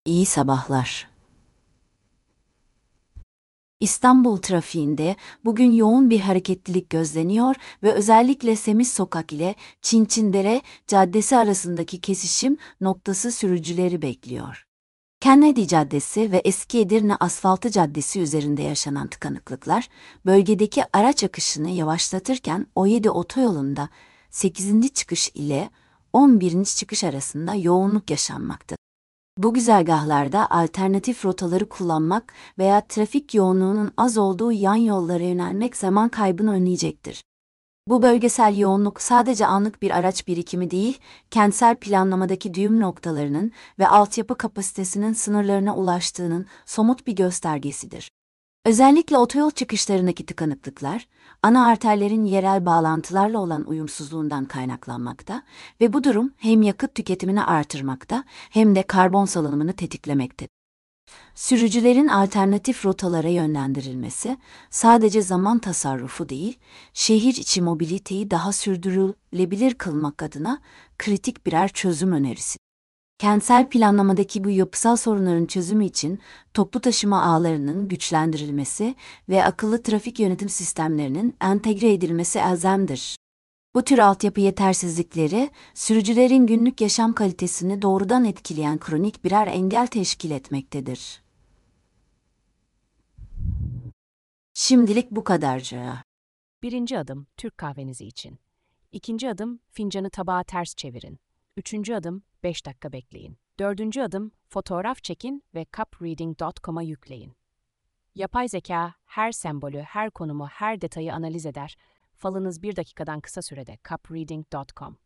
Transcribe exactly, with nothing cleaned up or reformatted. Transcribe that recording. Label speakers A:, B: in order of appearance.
A: İyi sabahlar. İstanbul trafiğinde bugün yoğun bir hareketlilik gözleniyor ve özellikle Semiz Sokak ile Çinçindere Caddesi arasındaki kesişim noktası sürücüleri bekliyor. Kennedy Caddesi ve Eski Edirne Asfaltı Caddesi üzerinde yaşanan tıkanıklıklar, bölgedeki araç akışını yavaşlatırken O yedi otoyolunda sekizinci çıkış ile on birinci çıkış arasında yoğunluk yaşanmakta. Bu güzergahlarda alternatif rotaları kullanmak veya trafik yoğunluğunun az olduğu yan yollara yönelmek zaman kaybını önleyecektir. Bu bölgesel yoğunluk sadece anlık bir araç birikimi değil, kentsel planlamadaki düğüm noktalarının ve altyapı kapasitesinin sınırlarına ulaştığının somut bir göstergesidir. Özellikle otoyol çıkışlarındaki tıkanıklıklar, ana arterlerin yerel bağlantılarla olan uyumsuzluğundan kaynaklanmakta ve bu durum hem yakıt tüketimini artırmakta hem de karbon salınımını tetiklemekte. Sürücülerin alternatif rotalara yönlendirilmesi sadece zaman tasarrufu değil, şehir içi mobiliteyi daha sürdürülebilir kılmak adına kritik birer çözüm önerisi. Kentsel planlamadaki bu yapısal sorunların çözümü için toplu taşıma ağlarının güçlendirilmesi ve akıllı trafik yönetim sistemlerinin entegre edilmesi elzemdir. Bu tür altyapı yetersizlikleri, sürücülerin günlük yaşam kalitesini doğrudan etkileyen kronik birer engel teşkil etmektedir. Şimdilik bu kadarca.
B: Birinci adım Türk kahvenizi için. İkinci adım fincanı tabağa ters çevirin. Üçüncü adım beş dakika bekleyin. Dördüncü adım fotoğraf çekin ve cupreading nokta com'a yükleyin. Yapay zeka her sembolü, her konumu, her detayı analiz eder. Falınız bir dakikadan kısa sürede cupreading nokta com.